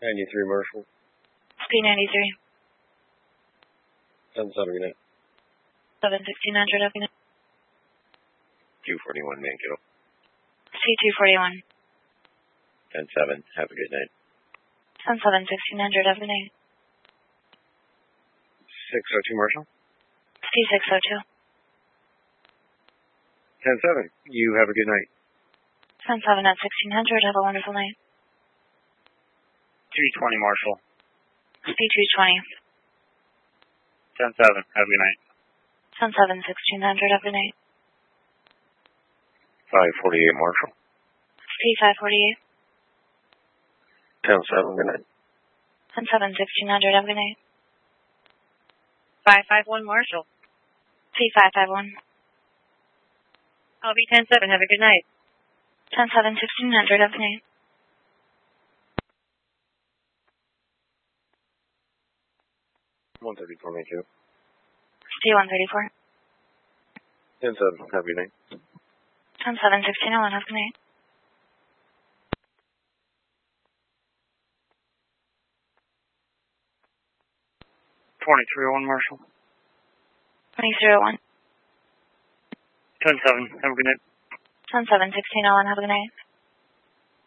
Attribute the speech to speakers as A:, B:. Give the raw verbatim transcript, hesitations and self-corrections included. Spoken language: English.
A: ninety-three Marshall.
B: Speed ninety-three.
A: ten seven, good night.
B: seven sixteen hundred, have a good night.
A: two forty-one, Mankato.
B: C two forty-one.
A: ten seven, have a good night.
B: ten seven, sixteen hundred, have a good night.
A: six oh two Marshall.
B: C six oh two.
A: ten seven, you have a good night.
B: ten seven at sixteen hundred, have a wonderful night.
A: two twenty Marshall.
B: C two twenty.
A: ten seven, have a good night.
B: ten seven, sixteen hundred, have a good night.
A: five forty-eight Marshall.
B: C five forty-eight.
A: ten seven, good night.
B: ten seven, sixteen hundred, have a good night.
C: five five one Marshall.
B: C five five one.
C: I'll be ten seven, have a good night.
B: ten seven, sixteen hundred, have a good night.
A: one thirty-four Mankato.
B: C one thirty-four.
A: ten seven, have a good night.
B: ten seven, sixteen oh one, have a good night.
A: twenty-three oh one Marshall.
B: twenty-three oh one.
A: ten seven, have a good night.
B: ten seven, sixteen oh one, have a good night.